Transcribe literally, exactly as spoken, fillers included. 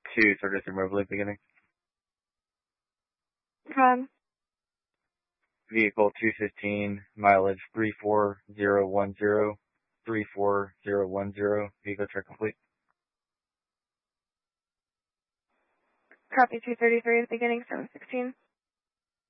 two thirty-three Mobley beginning. Um, Vehicle two fifteen, mileage three four zero one zero, three four zero one zero, vehicle check complete. copy two thirty-three at the beginning, seven sixteen.